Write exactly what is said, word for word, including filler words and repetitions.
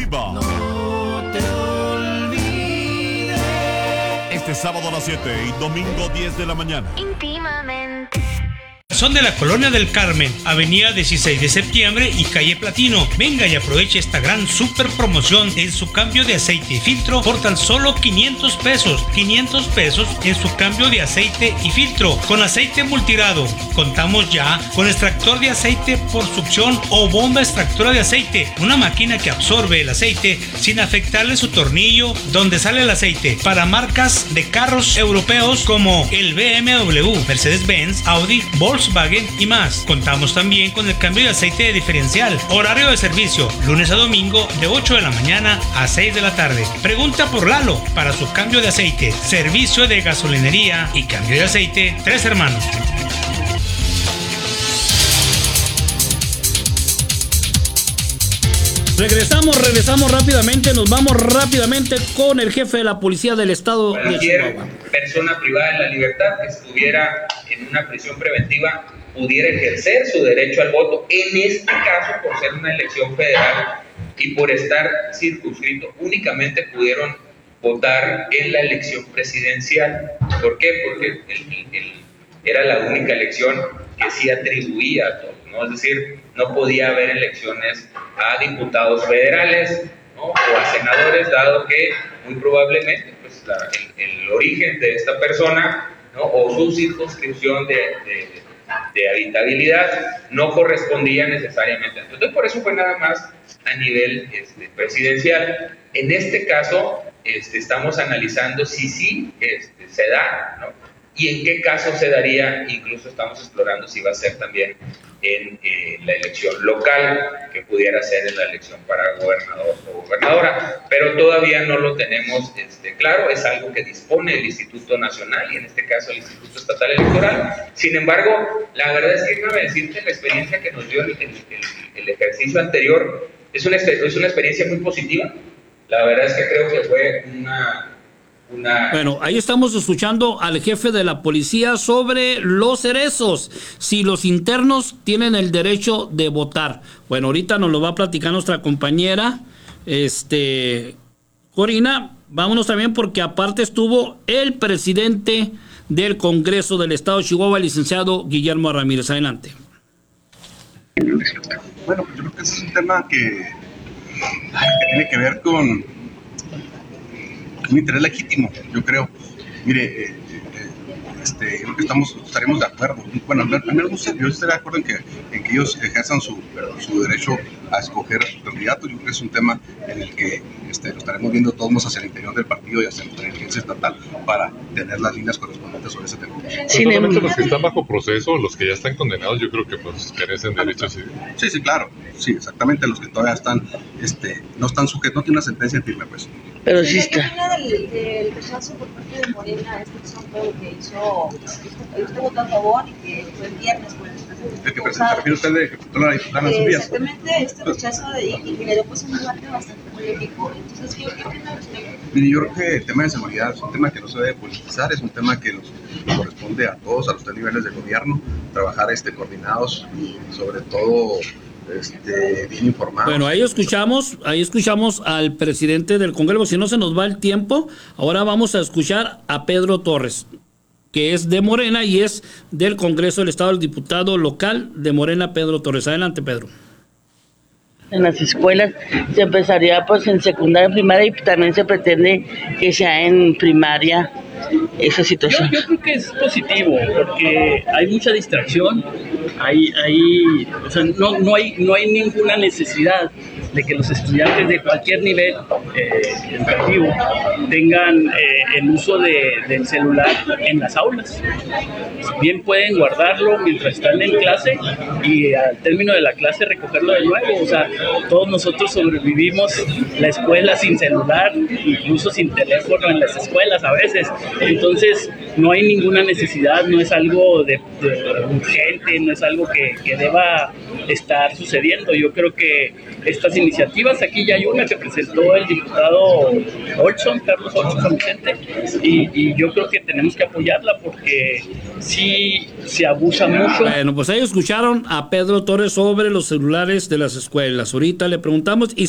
Viva. No te olvides. Este sábado a las siete y domingo diez de la mañana. Íntimamente. Son de la Colonia del Carmen, avenida dieciséis de septiembre y calle Platino. Venga y aproveche esta gran super promoción en su cambio de aceite y filtro por tan solo quinientos pesos. quinientos pesos en su cambio de aceite y filtro con aceite multirado. Contamos ya con extractor de aceite por succión o bomba extractora de aceite, una máquina que absorbe el aceite sin afectarle su tornillo donde sale el aceite, para marcas de carros europeos como el B M W, Mercedes-Benz, Audi, Volkswagen y más. Contamos también con el cambio de aceite de diferencial. Horario de servicio, lunes a domingo de ocho de la mañana a seis de la tarde. Pregunta por Lalo para su cambio de aceite. Servicio de gasolinería y cambio de aceite Tres Hermanos. Regresamos, regresamos rápidamente, nos vamos rápidamente con el jefe de la policía del estado de Chihuahua. Persona privada de la libertad que estuviera en una prisión preventiva pudiera ejercer su derecho al voto, en este caso por ser una elección federal y por estar circunscrito, únicamente pudieron votar en la elección presidencial. ¿Por qué? Porque el, el, era la única elección que sí atribuía a todos, ¿no? Es decir, no podía haber elecciones a diputados federales, ¿no? O a senadores, dado que muy probablemente pues, la, el, el origen de esta persona, ¿no? O su circunscripción de, de, de habitabilidad no correspondía necesariamente. Entonces, por eso fue nada más a nivel este, presidencial. En este caso, este, estamos analizando si sí este, se da, ¿no? Y en qué caso se daría. Incluso estamos explorando si va a ser también en eh, la elección local, que pudiera ser en la elección para gobernador o gobernadora, pero todavía no lo tenemos este, claro. Es algo que dispone el Instituto Nacional y en este caso el Instituto Estatal Electoral. Sin embargo, la verdad es que déjame decirte, la experiencia que nos dio el, el, el ejercicio anterior es una, es una experiencia muy positiva. La verdad es que creo que fue una... Una... Bueno, ahí estamos escuchando al jefe de la policía sobre los cerezos, si los internos tienen el derecho de votar. Bueno, ahorita nos lo va a platicar nuestra compañera este Corina. Vámonos también porque aparte estuvo el presidente del Congreso del Estado de Chihuahua, el licenciado Guillermo Ramírez. Adelante. Bueno, yo creo que ese es un tema que, que tiene que ver con un interés legítimo, yo creo. Mire, eh, eh, este, creo que estamos, estaremos de acuerdo. Bueno, al menos no sé, yo estoy de acuerdo en que, en que ellos ejerzan su, su derecho a escoger candidatos. Yo creo que es un tema en el que este, lo estaremos viendo todos hacia el interior del partido y hacia la inteligencia estatal para tener las líneas correspondientes sobre ese tema. Sí, solamente los que están bajo proceso, los que ya están condenados, yo creo que pues carecen de derechos civiles. Sí, sí, claro. Sí, exactamente. Los que todavía están, este, no están sujetos, no tienen una sentencia en firme, pues. Pero sí está. ¿Qué opina del, del rechazo por parte de Morena a este sondeo que hizo, que usted votó a favor y que fue el viernes por el ¿El que se refiere usted de que presentó la diputada Nancy Vías? Exactamente, este rechazo de, y generó pues un debate bastante polémico. Entonces, ¿qué, qué opina usted? Mire, yo creo que el tema de seguridad es un tema que no se debe politizar, es un tema que nos corresponde a todos, a los tres niveles de gobierno, trabajar este, coordinados y sobre todo este, bien informados. Bueno, ahí escuchamos, ahí escuchamos al presidente del Congreso. Si no se nos va el tiempo, ahora vamos a escuchar a Pedro Torres, que es de Morena y es del Congreso del Estado, el diputado local de Morena, Pedro Torres. Adelante, Pedro. En las escuelas se empezaría pues en secundaria, primaria y también se pretende que sea en primaria esa situación. Yo, yo creo que es positivo porque hay mucha distracción, hay, hay, o sea, no, no hay, no hay ninguna necesidad de que los estudiantes de cualquier nivel eh, educativo tengan eh, el uso de, del celular en las aulas. Bien pueden guardarlo mientras están en clase y al término de la clase recogerlo de nuevo. O sea, todos nosotros sobrevivimos la escuela sin celular, incluso sin teléfono en las escuelas a veces. Entonces, no hay ninguna necesidad, no es algo de, de urgente, no es algo que, que deba estar sucediendo. Yo creo que estas iniciativas, aquí ya hay una que presentó el diputado Olson, Carlos Olson San Vicente, y, y yo creo que tenemos que apoyarla porque sí se abusa mucho. Bueno, pues ahí escucharon a Pedro Torres sobre los celulares de las escuelas. Ahorita le preguntamos y